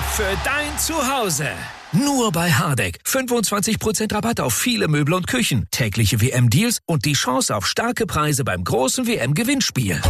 für dein Zuhause. Nur bei Hardegg. 25% Rabatt auf viele Möbel und Küchen, tägliche WM-Deals und die Chance auf starke Preise beim großen WM-Gewinnspiel.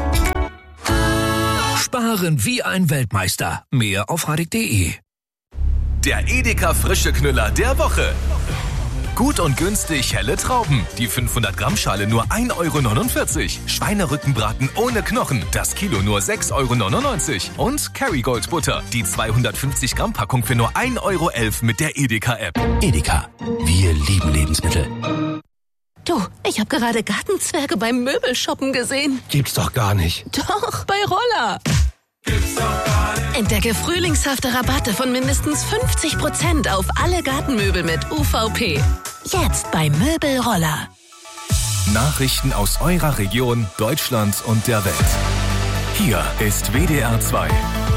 Sparen wie ein Weltmeister. Mehr auf hardegg.de. Der Edeka frische Knüller der Woche. Gut und günstig helle Trauben. Die 500 Gramm Schale nur 1,49 €. Schweinerückenbraten ohne Knochen. Das Kilo nur 6,99 €. Und Kerrygold Butter. Die 250 Gramm Packung für nur 1,11 € mit der Edeka-App. Edeka. Wir lieben Lebensmittel. Du, ich habe gerade Gartenzwerge beim Möbelshoppen gesehen. Gibt's doch gar nicht. Doch, bei Roller. Gibt's doch gar nicht. Entdecke frühlingshafte Rabatte von mindestens 50% auf alle Gartenmöbel mit UVP. Jetzt bei Möbelroller. Nachrichten aus eurer Region, Deutschland und der Welt. Hier ist WDR 2.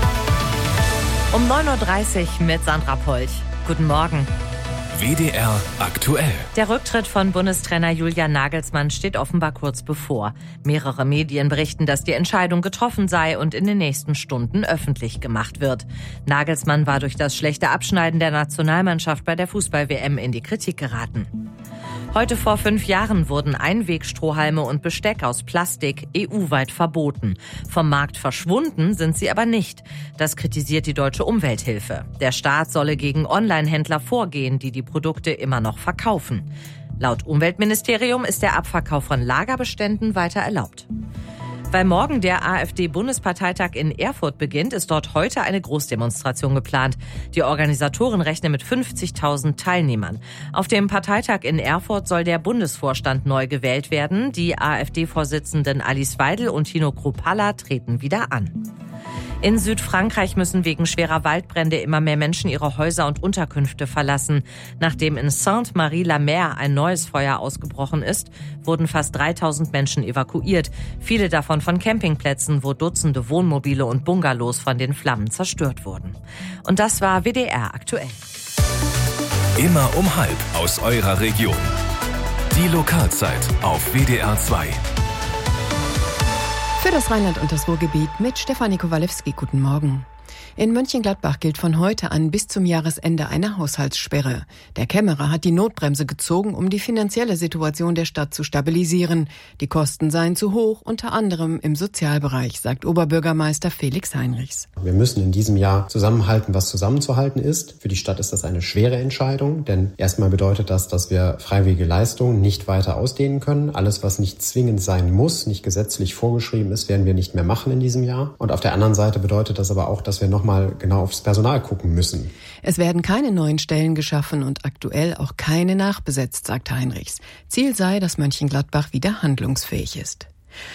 Um 9:30 Uhr mit Sandra Polch. Guten Morgen. WDR aktuell. Der Rücktritt von Bundestrainer Julian Nagelsmann steht offenbar kurz bevor. Mehrere Medien berichten, dass die Entscheidung getroffen sei und in den nächsten Stunden öffentlich gemacht wird. Nagelsmann war durch das schlechte Abschneiden der Nationalmannschaft bei der Fußball-WM in die Kritik geraten. Heute vor 5 Jahren wurden Einwegstrohhalme und Besteck aus Plastik EU-weit verboten. Vom Markt verschwunden sind sie aber nicht. Das kritisiert die Deutsche Umwelthilfe. Der Staat solle gegen Online-Händler vorgehen, die die Produkte immer noch verkaufen. Laut Umweltministerium ist der Abverkauf von Lagerbeständen weiter erlaubt. Weil morgen der AfD-Bundesparteitag in Erfurt beginnt, ist dort heute eine Großdemonstration geplant. Die Organisatoren rechnen mit 50.000 Teilnehmern. Auf dem Parteitag in Erfurt soll der Bundesvorstand neu gewählt werden. Die AfD-Vorsitzenden Alice Weidel und Tino Kruppalla treten wieder an. In Südfrankreich müssen wegen schwerer Waldbrände immer mehr Menschen ihre Häuser und Unterkünfte verlassen. Nachdem in Sainte-Marie-la-Mer ein neues Feuer ausgebrochen ist, wurden fast 3.000 Menschen evakuiert. Viele davon von Campingplätzen, wo Dutzende Wohnmobile und Bungalows von den Flammen zerstört wurden. Und das war WDR aktuell. Immer um 12:30 aus eurer Region. Die Lokalzeit auf WDR 2. Für das Rheinland und das Ruhrgebiet mit Stefanie Kowalewski. Guten Morgen. In Mönchengladbach gilt von heute an bis zum Jahresende eine Haushaltssperre. Der Kämmerer hat die Notbremse gezogen, um die finanzielle Situation der Stadt zu stabilisieren. Die Kosten seien zu hoch, unter anderem im Sozialbereich, sagt Oberbürgermeister Felix Heinrichs. Wir müssen in diesem Jahr zusammenhalten, was zusammenzuhalten ist. Für die Stadt ist das eine schwere Entscheidung, denn erstmal bedeutet das, dass wir freiwillige Leistungen nicht weiter ausdehnen können. Alles, was nicht zwingend sein muss, nicht gesetzlich vorgeschrieben ist, werden wir nicht mehr machen in diesem Jahr. Und auf der anderen Seite bedeutet das aber auch, dass wir nochmal genau aufs Personal gucken müssen. Es werden keine neuen Stellen geschaffen und aktuell auch keine nachbesetzt, sagt Heinrichs. Ziel sei, dass Mönchengladbach wieder handlungsfähig ist.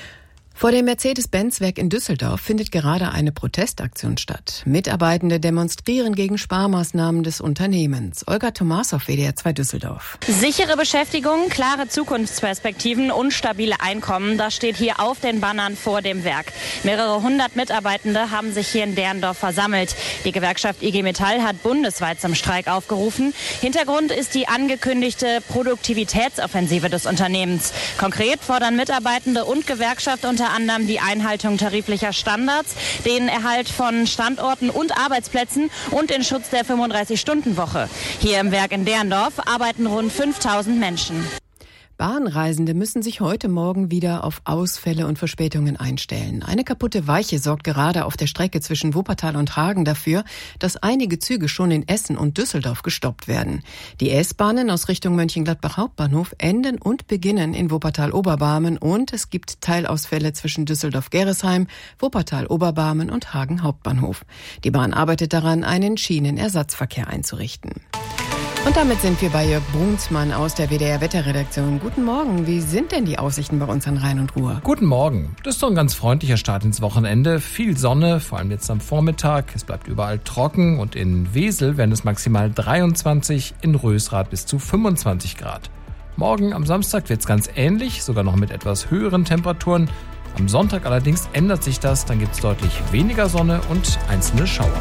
Vor dem Mercedes-Benz-Werk in Düsseldorf findet gerade eine Protestaktion statt. Mitarbeitende demonstrieren gegen Sparmaßnahmen des Unternehmens. Olga Tomasow, WDR 2 Düsseldorf. Sichere Beschäftigung, klare Zukunftsperspektiven und stabile Einkommen. Das steht hier auf den Bannern vor dem Werk. Mehrere hundert Mitarbeitende haben sich hier in Derndorf versammelt. Die Gewerkschaft IG Metall hat bundesweit zum Streik aufgerufen. Hintergrund ist die angekündigte Produktivitätsoffensive des Unternehmens. Konkret fordern Mitarbeitende und Gewerkschaft unter anderem die Einhaltung tariflicher Standards, den Erhalt von Standorten und Arbeitsplätzen und den Schutz der 35-Stunden-Woche. Hier im Werk in Derndorf arbeiten rund 5.000 Menschen. Bahnreisende müssen sich heute Morgen wieder auf Ausfälle und Verspätungen einstellen. Eine kaputte Weiche sorgt gerade auf der Strecke zwischen Wuppertal und Hagen dafür, dass einige Züge schon in Essen und Düsseldorf gestoppt werden. Die S-Bahnen aus Richtung Mönchengladbach Hauptbahnhof enden und beginnen in Wuppertal-Oberbarmen und es gibt Teilausfälle zwischen Düsseldorf-Geresheim, Wuppertal-Oberbarmen und Hagen Hauptbahnhof. Die Bahn arbeitet daran, einen Schienenersatzverkehr einzurichten. Und damit sind wir bei Jörg Brunsmann aus der WDR-Wetterredaktion. Guten Morgen, wie sind denn die Aussichten bei uns an Rhein und Ruhr? Guten Morgen. Das ist doch ein ganz freundlicher Start ins Wochenende. Viel Sonne, vor allem jetzt am Vormittag. Es bleibt überall trocken und in Wesel werden es maximal 23, in Rösrath bis zu 25 Grad. Morgen am Samstag wird es ganz ähnlich, sogar noch mit etwas höheren Temperaturen. Am Sonntag allerdings ändert sich das, dann gibt es deutlich weniger Sonne und einzelne Schauer.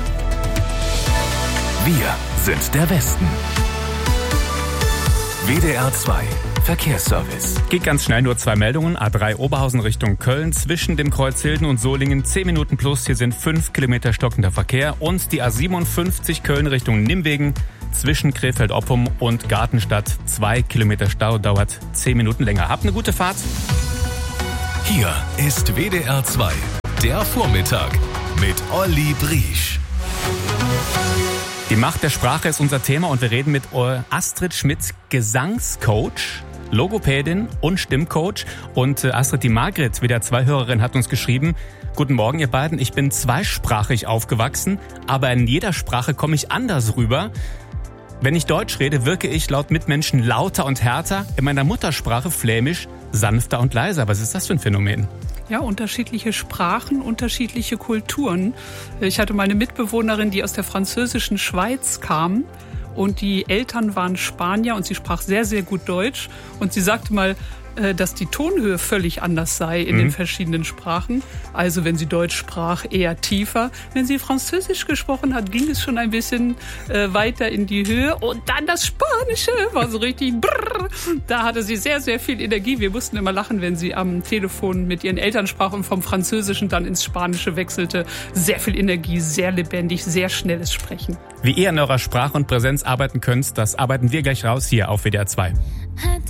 Wir sind der Westen. WDR 2 Verkehrsservice. Geht ganz schnell, nur 2 Meldungen. A3 Oberhausen Richtung Köln zwischen dem Kreuz Hilden und Solingen 10 Minuten plus. Hier sind 5 Kilometer stockender Verkehr. Und die A57 Köln Richtung Nimwegen zwischen Krefeld-Oppum und Gartenstadt 2 Kilometer Stau, dauert 10 Minuten länger. Habt eine gute Fahrt. Hier ist WDR 2, der Vormittag mit Olli Briesch. Die Macht der Sprache ist unser Thema und wir reden mit Astrid Schmidt, Gesangscoach, Logopädin und Stimmcoach. Und Astrid, die Margret, WDR 2-Hörerin, hat uns geschrieben: Guten Morgen, ihr beiden. Ich bin zweisprachig aufgewachsen, aber in jeder Sprache komme ich anders rüber. Wenn ich Deutsch rede, wirke ich laut Mitmenschen lauter und härter, in meiner Muttersprache Flämisch sanfter und leiser. Was ist das für ein Phänomen? Ja, unterschiedliche Sprachen, unterschiedliche Kulturen. Ich hatte meine Mitbewohnerin, die aus der französischen Schweiz kam. Und die Eltern waren Spanier und sie sprach sehr, sehr gut Deutsch. Und sie sagte mal, dass die Tonhöhe völlig anders sei in den verschiedenen Sprachen. Also wenn sie Deutsch sprach, eher tiefer. Wenn sie Französisch gesprochen hat, ging es schon ein bisschen weiter in die Höhe. Und dann das Spanische war so richtig brrr. Da hatte sie sehr, sehr viel Energie. Wir mussten immer lachen, wenn sie am Telefon mit ihren Eltern sprach und vom Französischen dann ins Spanische wechselte. Sehr viel Energie, sehr lebendig, sehr schnelles Sprechen. Wie ihr an eurer Sprache und Präsenz arbeiten könnt, das arbeiten wir gleich raus hier auf WDR 2.